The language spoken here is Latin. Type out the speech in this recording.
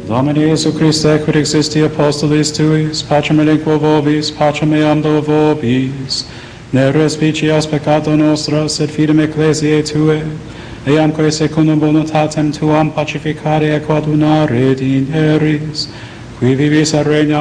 Domine Iesu Christe, quid existi apostolis tuis, pacem relinquo vobis, pacem meam do vobis, ne respicias peccato nostra, sed fidem ecclesiae Tue, eamque secundum voluntatem Tuam pacificare et coadunare dineris, qui vivis et regna